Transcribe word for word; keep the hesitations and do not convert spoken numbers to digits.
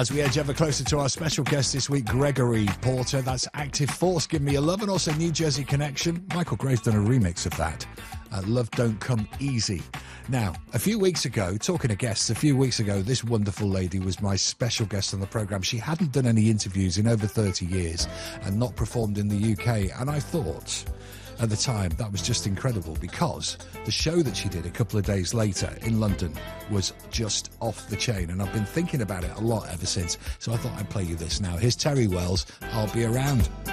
As we edge ever closer to our special guest this week, Gregory Porter. That's Active Force, Give Me Your Love, and also New Jersey Connection. Michael Gray's done a remix of that. Uh, Love Don't Come Easy. Now, a few weeks ago, talking to guests, a few weeks ago, this wonderful lady was my special guest on the programme. She hadn't done any interviews in over thirty years and not performed in the U K. And I thought, at the time, that was just incredible because the show that she did a couple of days later in London was just off the chain. And I've been thinking about it a lot ever since. So I thought I'd play you this now. Here's Terry Wells, I'll Be Around.